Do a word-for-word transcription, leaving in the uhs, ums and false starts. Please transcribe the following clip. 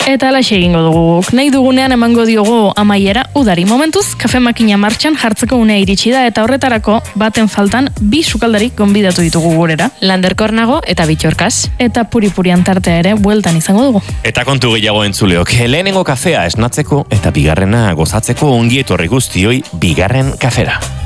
Eta alaxe egingo dugu. Nahi dugunean emango diogu amaiera udari. Momentuz, kafe makina martxan jartzeko unea iritsi da eta horretarako baten faltan bi sukaldarik gonbidatu ditugu gurera. Lander Kornago eta Bitxorkaz. Eta puri-purian tartea ere bueltan izango dugu. Eta kontu gehiago entzuleok, lehenengo kafea esnatzeko eta bigarrena gozatzeko ongi etorri guztioi bigarren kafera.